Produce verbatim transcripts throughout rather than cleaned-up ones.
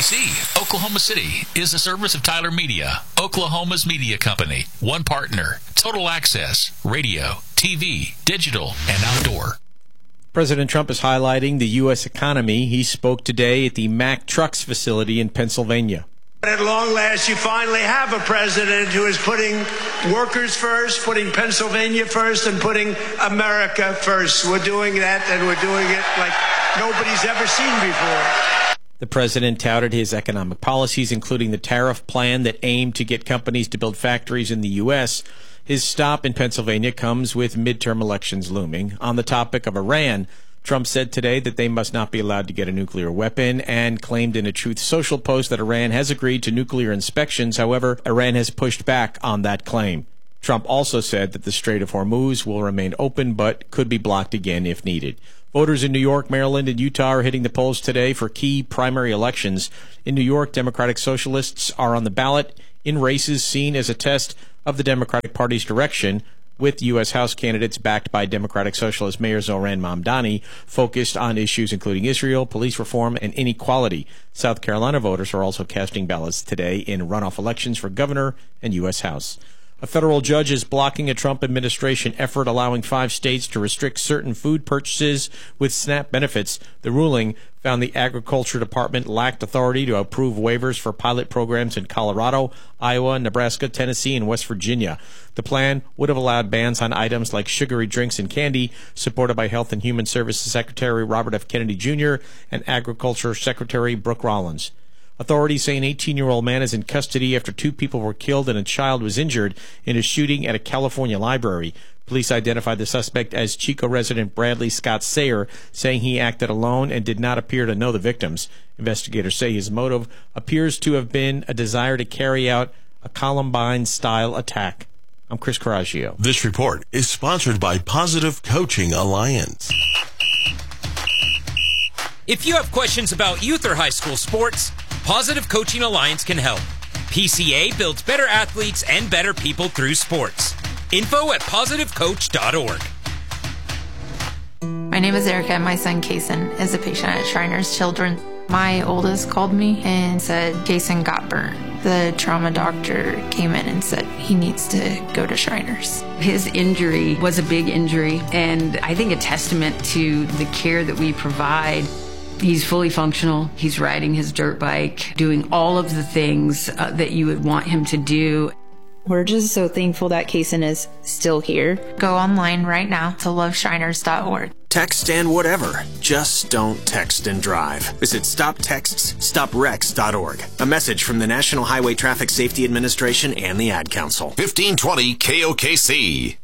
C, Oklahoma City, is a service of Tyler Media, Oklahoma's media company. One partner, total access, radio, T V, digital, and outdoor. President Trump is highlighting the U S economy. He spoke today at the Mack Trucks facility in Pennsylvania. At long last, you finally have a president who is putting workers first, putting Pennsylvania first, and putting America first. We're doing that, and we're doing it like nobody's ever seen before. The president touted his economic policies, including the tariff plan that aimed to get companies to build factories in the U S His stop in Pennsylvania comes with midterm elections looming. On the topic of Iran, Trump said today that they must not be allowed to get a nuclear weapon and claimed in a Truth Social post that Iran has agreed to nuclear inspections. However, Iran has pushed back on that claim. Trump also said that the Strait of Hormuz will remain open but could be blocked again if needed. Voters in New York, Maryland, and Utah are hitting the polls today for key primary elections. In New York, Democratic Socialists are on the ballot in races seen as a test of the Democratic Party's direction, with U S House candidates backed by Democratic Socialist Mayor Zohran Mamdani focused on issues including Israel, police reform, and inequality. South Carolina voters are also casting ballots today in runoff elections for governor and U S House. A federal judge is blocking a Trump administration effort allowing five states to restrict certain food purchases with SNAP benefits. The ruling found the Agriculture Department lacked authority to approve waivers for pilot programs in Colorado, Iowa, Nebraska, Tennessee, and West Virginia. The plan would have allowed bans on items like sugary drinks and candy, supported by Health and Human Services Secretary Robert F. Kennedy Junior and Agriculture Secretary Brooke Rollins. Authorities say an eighteen-year-old man is in custody after two people were killed and a child was injured in a shooting at a California library. Police identified the suspect as Chico resident Bradley Scott Sayer, saying he acted alone and did not appear to know the victims. Investigators say his motive appears to have been a desire to carry out a Columbine-style attack. I'm Chris Coraggio. This report is sponsored by Positive Coaching Alliance. If you have questions about youth or high school sports, Positive Coaching Alliance can help. P C A builds better athletes and better people through sports. Info at positive coach dot org. My name is Erica, and my son Kason is a patient at Shriners Children's. My oldest called me and said Kason got burned. The trauma doctor came in and said he needs to go to Shriners. His injury was a big injury, and I think a testament to the care that we provide. He's fully functional. He's riding his dirt bike, doing all of the things uh, that you would want him to do. We're just so thankful that Kason is still here. Go online right now to love shriners dot org. Text and whatever. Just don't text and drive. Visit stop texts stop wrecks dot org. A message from the National Highway Traffic Safety Administration and the Ad Council. fifteen twenty K O K C.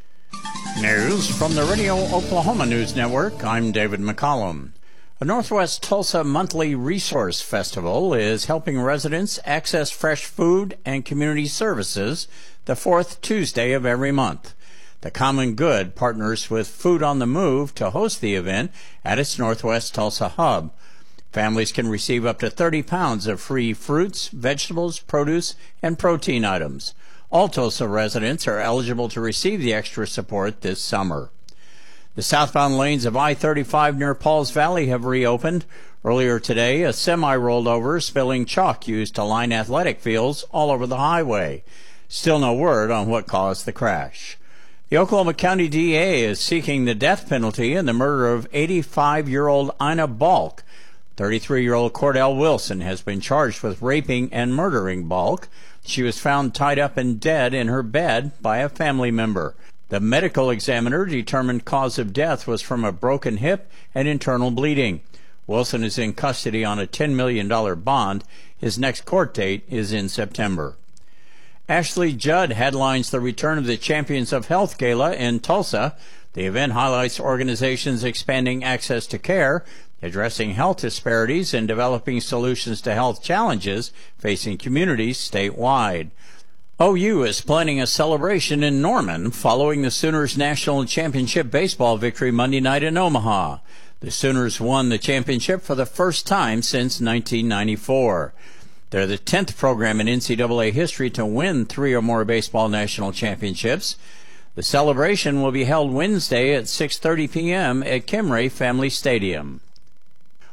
News from the Radio Oklahoma News Network. I'm David McCollum. A Northwest Tulsa monthly resource festival is helping residents access fresh food and community services the fourth Tuesday of every month. The Common Good partners with Food on the Move to host the event at its Northwest Tulsa hub. Families can receive up to thirty pounds of free fruits, vegetables, produce, and protein items. All Tulsa residents are eligible to receive the extra support this summer. The southbound lanes of I thirty-five near Pauls Valley have reopened. Earlier today, a semi rolled over, spilling chalk used to line athletic fields all over the highway. Still no word on what caused the crash. The Oklahoma County D A is seeking the death penalty in the murder of eighty-five-year-old Ina Balk. thirty-three-year-old Cordell Wilson has been charged with raping and murdering Balk. She was found tied up and dead in her bed by a family member. The medical examiner determined cause of death was from a broken hip and internal bleeding. Wilson is in custody on a ten million dollars bond. His next court date is in September. Ashley Judd headlines the return of the Champions of Health Gala in Tulsa. The event highlights organizations expanding access to care, addressing health disparities, and developing solutions to health challenges facing communities statewide. O U is planning a celebration in Norman following the Sooners' national championship baseball victory Monday night in Omaha. The Sooners won the championship for the first time since nineteen ninety-four. They're the tenth program in N C double A history to win three or more baseball national championships. The celebration will be held Wednesday at six thirty p.m. at Kimray Family Stadium.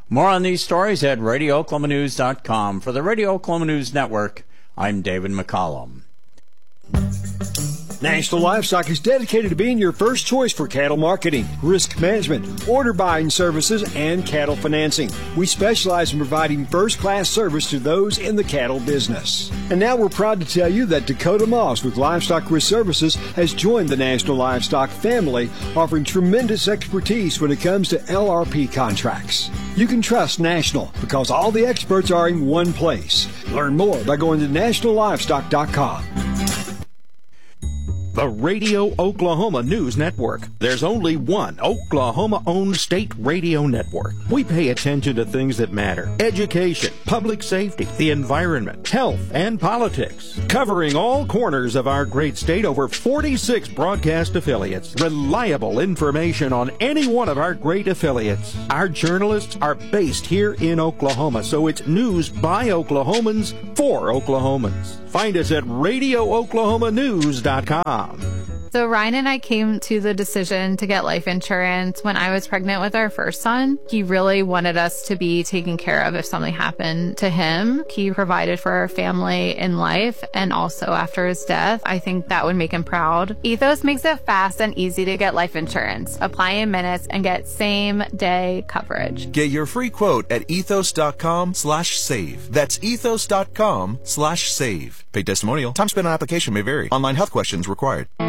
More on these stories at radio oklahoma news dot com. For the Radio Oklahoma News Network, I'm David McCollum. National Livestock is dedicated to being your first choice for cattle marketing, risk management, order buying services, and cattle financing. We specialize in providing first-class service to those in the cattle business. And now we're proud to tell you that Dakota Moss with Livestock Risk Services has joined the National Livestock family, offering tremendous expertise when it comes to L R P contracts. You can trust National because all the experts are in one place. Learn more by going to national livestock dot com. The Radio Oklahoma News Network. There's only one Oklahoma-owned state radio network. We pay attention to things that matter. Education, public safety, the environment, health, and politics. Covering all corners of our great state, over forty-six broadcast affiliates. Reliable information on any one of our great affiliates. Our journalists are based here in Oklahoma, so it's news by Oklahomans for Oklahomans. Find us at radio oklahoma news dot com. So Ryan and I came to the decision to get life insurance when I was pregnant with our first son. He really wanted us to be taken care of if something happened to him. He provided for our family in life and also after his death. I think that would make him proud. Ethos makes it fast and easy to get life insurance. Apply in minutes and get same day coverage. Get your free quote at ethos dot com slash save. That's ethos dot com slash save. Paid testimonial. Time spent on application may vary. Online health questions required.